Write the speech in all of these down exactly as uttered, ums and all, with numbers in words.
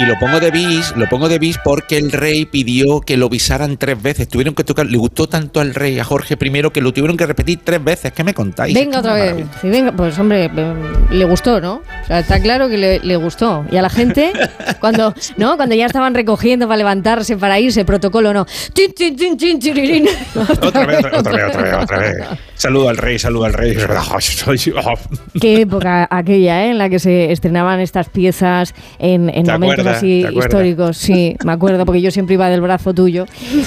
y lo pongo de bis, lo pongo de bis porque el rey pidió que lo visaran tres veces. Tuvieron que tocar, le gustó tanto al rey, a Jorge I, que lo tuvieron que repetir tres veces. ¿Qué me contáis? Venga otra vez. Sí, venga, pues hombre, le gustó, ¿no? O sea, está claro que le, le gustó. Y a la gente, cuando, ¿no? Cuando ya estaban recogiendo para levantarse, para irse, protocolo, ¿no? ¡Tin, tin, tin, tin, tin! Otra vez, otra vez, otra vez, otra vez. Saludo al rey, saludo al rey. Qué época aquella, ¿eh? En la que se estrenaban estas piezas en, en momentos acuerdas, así históricos. Sí, me acuerdo, porque yo siempre iba del brazo tuyo.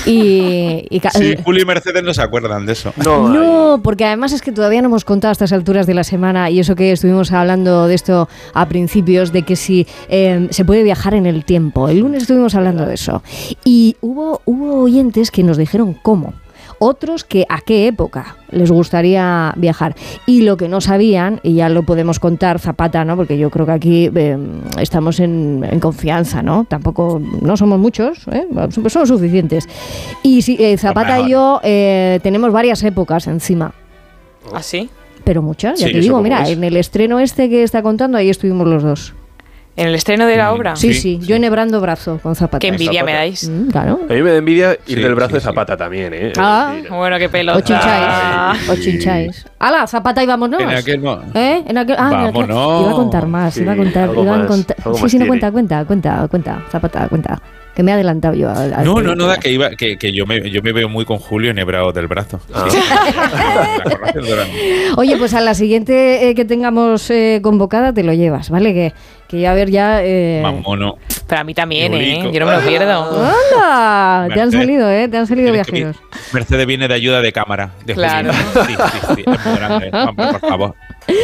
Y, y sí, Julio y Mercedes no se acuerdan de eso. No, no, porque además es que todavía no hemos contado a estas alturas de la semana, y eso que estuvimos hablando de esto a principios, de que si eh, se puede viajar en el tiempo. El lunes estuvimos hablando de eso. Y hubo, hubo oyentes que nos dijeron cómo. Otros que a qué época les gustaría viajar. Y lo que no sabían, y ya lo podemos contar, Zapata, ¿no? Porque yo creo que aquí eh, estamos en, en confianza, ¿no? Tampoco, no somos muchos, ¿eh? Somos suficientes. Y si, eh, Zapata y yo eh, tenemos varias épocas encima. ¿Ah, sí? Pero muchas, ya Sí, te digo, mira, es. en el estreno este que está contando, ahí estuvimos los dos. ¿En el estreno de la obra? Sí, Sí, sí, sí. yo enhebrando brazo con Zapata. Qué envidia Zapata. me dais. Mm, claro. A mí me da envidia ir Sí, del brazo sí, de sí. Zapata también, ¿eh? Ah. Sí, Bueno, qué pelota. O chincháis. Ay. O chincháis. ¡Hala, Zapata y vámonos! En aquel mo- ¿Eh? En aquel, ah, en aquel- Vámonos. iba a contar más, Sí, iba a contar, algo iba a más, contar. algo Sí, más sí, no, tiene. cuenta, cuenta, cuenta, cuenta, Zapata, cuenta. Que me he adelantado yo. Al, al No, no, proyecto. nada, que iba, que, que yo me yo me veo muy con Julio enhebrado del brazo. Ah. Sí. La conoces, Dorani. Oye, pues a la siguiente eh, que tengamos eh, convocada te lo llevas, ¿vale? Que, que ya a ver ya... Eh... Mamono. Pero a mí también, Yulico. ¿eh? Yo no me lo pierdo. ¡Anda! Te han Mercedes. salido, ¿eh? Te han salido Tienes que vi- viajeros. Mercedes viene de ayuda de cámara. De Claro. Julio. Sí, sí, sí. Es muy grande. Hombre, por favor.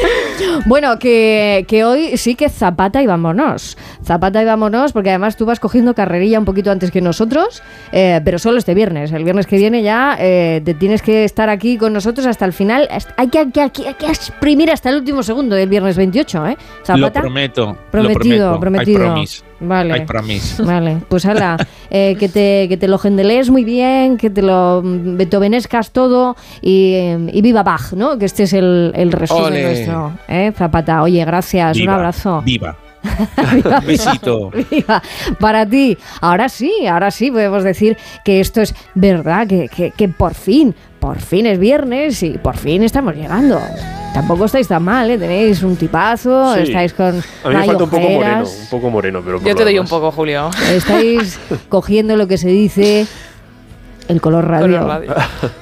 Bueno, que, que hoy sí que Zapata y vámonos. Zapata y vámonos, porque además tú vas cogiendo carrerilla un poquito antes que nosotros, eh, pero solo este viernes. El viernes que viene ya eh, te tienes que estar aquí con nosotros hasta el final. Hasta- Hay que, hay que, hay que- hay que exprimir hasta el último segundo del viernes veintiocho, ¿eh? Lo prometo. Prometido, lo prometo. prometido. I promise. Vale. I promise. Vale, pues hala, eh, que, te, que te lo gendelees muy bien, que te lo mm, beethovenescas todo y, eh, y viva Bach, ¿no? Que este es el, el resumen Ole. nuestro, ¿eh? Zapata, oye, gracias, Viva, un abrazo. Viva. Viva, Un besito. viva, viva. Para ti. Ahora sí, ahora sí podemos decir que esto es verdad, que, que, que por fin, por fin es viernes y por fin estamos llegando. Tampoco estáis tan mal, ¿eh? Tenéis un tipazo, Sí. estáis con A mí me hay falta un poco moreno, ojeras, un poco moreno, pero por Yo lo te doy un demás. poco, Julio. estáis cogiendo lo que se dice el color radio. Color radio.